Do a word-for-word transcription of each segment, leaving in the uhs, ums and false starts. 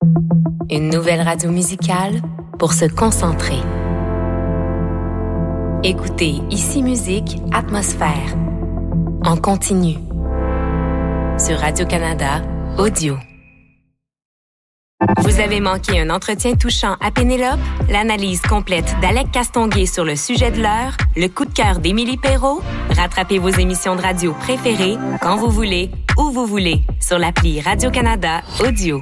Une nouvelle radio musicale pour se concentrer. Écoutez Ici Musique, Atmosphère. En continu. Sur Radio-Canada, audio. Vous avez manqué un entretien touchant à Pénélope, l'analyse complète d'Alec Castonguay sur le sujet de l'heure, le coup de cœur d'Émilie Perrault? Rattrapez vos émissions de radio préférées quand vous voulez, où vous voulez, sur l'appli Radio-Canada Audio.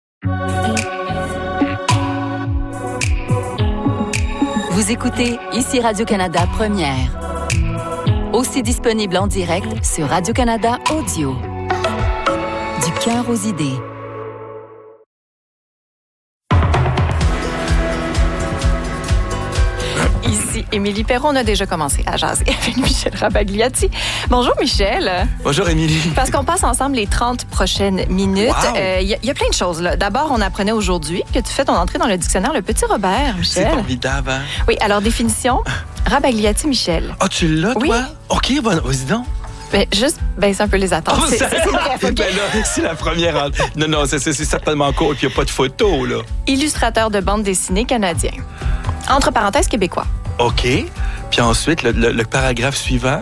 Vous écoutez Ici Radio-Canada Première. Aussi disponible en direct sur Radio-Canada Audio. Du cœur aux idées. Ici Émilie Perrault, on a déjà commencé à jaser avec Michel Rabagliati. Bonjour Michel. Bonjour Émilie. Parce qu'on passe ensemble les trente prochaines minutes. Il wow. euh, y, y a plein de choses là. D'abord, on apprenait aujourd'hui que tu fais ton entrée dans le dictionnaire Le Petit Robert, Michel. C'est formidable, hein? Oui, alors définition, Rabagliati Michel. Ah, oh, tu l'as, toi? Oui. OK, bon, vas-y donc. Ben, juste baisser un peu les attentes. Oh, c'est, ça... c'est, c'est bref, okay? Ben là, c'est la première. Non, non, c'est, c'est, c'est certainement court et puis il n'y a pas de photo, là. Illustrateur de bande dessinée canadien. Entre parenthèses, québécois. OK. Puis ensuite, le, le, le paragraphe suivant.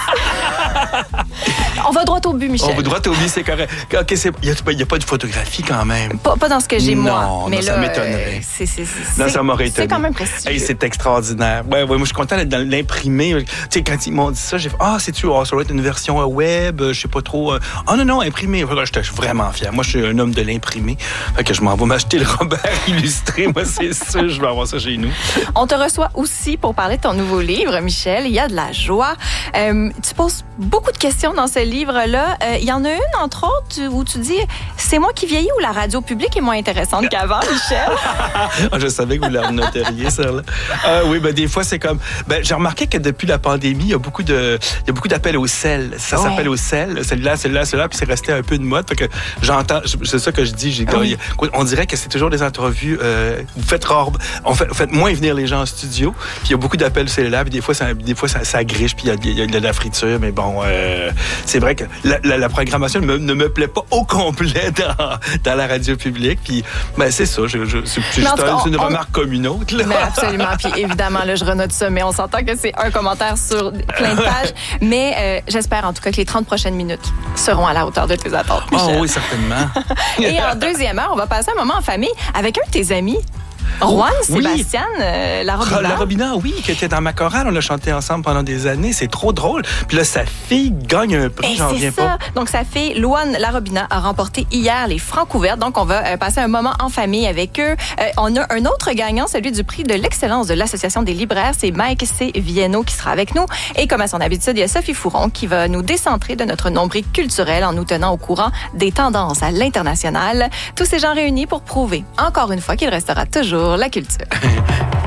On va droit au but, Michel. On va droit au but, c'est correct. OK, il n'y a, a pas de photographie quand même. Pas, pas dans ce que j'ai, non, moi. Mais non, là, ça m'étonnerait. Euh, c'est, c'est, c'est, non, ça m'aurait étonné. C'est quand même prestigieux. Hey, c'est extraordinaire. Ouais, ouais, moi, je suis content d'être dans l'imprimer. Tu sais, quand ils m'ont dit ça, j'ai fait « Ah, c'est-tu, oh, ça doit être une version web, je sais pas trop. » Ah non, non, imprimé. J'étais vraiment fier. Moi, je suis un homme de l'imprimé. Fait que je m'en vais m'acheter le Robert illustré. Moi, c'est sûr, je vais avoir ça chez nous. On te reçoit aussi pour parler de ton nouveau livre, Michel. Il y a de la joie. Euh, tu poses beaucoup de questions dans ce livre-là. Euh, il y en a une, entre autres, où tu dis « C'est moi qui vieillis ou la radio publique est moins intéressante qu'avant, Michel? » Je savais que vous la noteriez, ça. Là. Euh, oui, ben des fois, c'est comme... Ben, j'ai remarqué que depuis la pandémie, il y a beaucoup de, il y a beaucoup d'appels au sel. Ça ouais. s'appelle au sel. Celle-là, celle-là, celle-là, puis c'est resté un peu de mode. Fait que j'entends... C'est ça que je dis. J'ai, oui. On dirait que c'est toujours des entrevues... Euh, vous faites rare... On fait, faites moins venir les gens en studio. Puis il y a beaucoup d'appels cellulaires. Puis des fois, ça, des fois, ça, ça griche. Puis il y, y a de la friture. Mais bon, euh, c'est vrai que la, la, la programmation ne me, ne me plaît pas au complet dans, dans la radio publique. Puis, ben, c'est ça. Je, je, c'est c'est juste un, c'est une on, remarque comme une autre. Là. Mais absolument. Puis évidemment, là, je renote ça. Mais on s'entend que c'est un commentaire sur plein de pages. Mais euh, j'espère en tout cas que les trente prochaines minutes seront à la hauteur de tes attentes, Michel. Oh oui, certainement. Et en deuxième heure, on va passer un moment en famille avec un de tes amis. Juan oui. Sébastien euh, Larobina. Larobina, oui, qui était dans ma chorale. On a chanté ensemble pendant des années. C'est trop drôle. Puis là, sa fille gagne un prix, et j'en c'est reviens ça. pas. Donc, sa fille, Louane Larobina, a remporté hier les Francouvertes. Donc, on va euh, passer un moment en famille avec eux. Euh, on a un autre gagnant, celui du prix de l'excellence de l'Association des libraires. C'est Mike C. Vienno qui sera avec nous. Et comme à son habitude, il y a Sophie Fouron qui va nous décentrer de notre nombril culturel en nous tenant au courant des tendances à l'international. Tous ces gens réunis pour prouver, encore une fois, qu'il restera toujours la culture.